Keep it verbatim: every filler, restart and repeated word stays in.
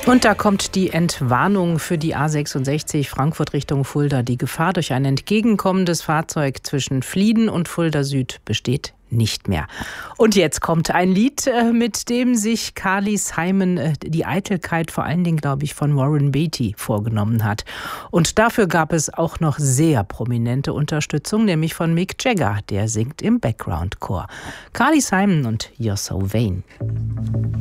Und da kommt die Entwarnung für die A sechsundsechzig Frankfurt Richtung Fulda. Die Gefahr durch ein entgegenkommendes Fahrzeug zwischen Flieden und Fulda Süd besteht nicht mehr. Und jetzt kommt ein Lied, mit dem sich Carly Simon die Eitelkeit vor allen Dingen, glaube ich, von Warren Beatty vorgenommen hat. Und dafür gab es auch noch sehr prominente Unterstützung, nämlich von Mick Jagger, der singt im Background-Chor. Carly Simon und You're So Vain.